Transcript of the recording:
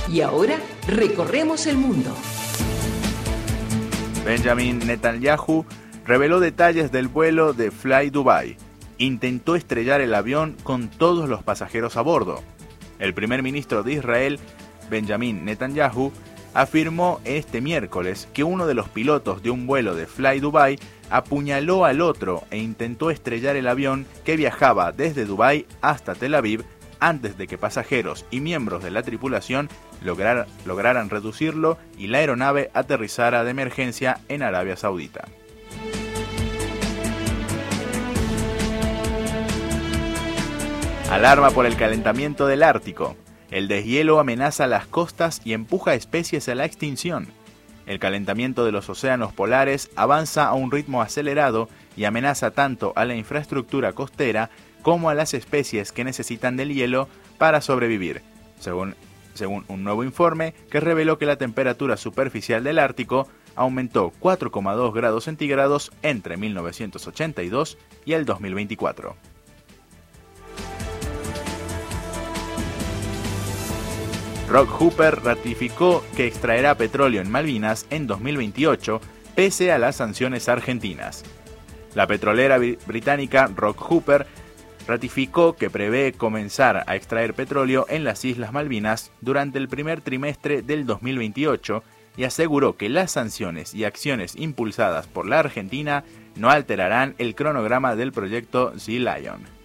Y ahora recorremos el mundo. Benjamin Netanyahu reveló detalles del vuelo de Fly Dubai. Intentó estrellar el avión con todos los pasajeros a bordo. El primer ministro de Israel, Benjamin Netanyahu, afirmó este miércoles que uno de los pilotos de un vuelo de Fly Dubai apuñaló al otro e intentó estrellar el avión que viajaba desde Dubái hasta Tel Aviv antes de que pasajeros y miembros de la tripulación lograran reducirlo y la aeronave aterrizara de emergencia en Arabia Saudita. Alarma por el calentamiento del Ártico. El deshielo amenaza las costas y empuja especies a la extinción. El calentamiento de los océanos polares avanza a un ritmo acelerado y amenaza tanto a la infraestructura costera como a las especies que necesitan del hielo para sobrevivir, según un nuevo informe que reveló que la temperatura superficial del Ártico aumentó 4,2 grados centígrados entre 1982 y el 2024. Rob Hooper ratificó que extraerá petróleo en Malvinas en 2028 pese a las sanciones argentinas. La petrolera británica Rob Hooper ratificó que prevé comenzar a extraer petróleo en las Islas Malvinas durante el primer trimestre del 2028 y aseguró que las sanciones y acciones impulsadas por la Argentina no alterarán el cronograma del proyecto Sea Lion.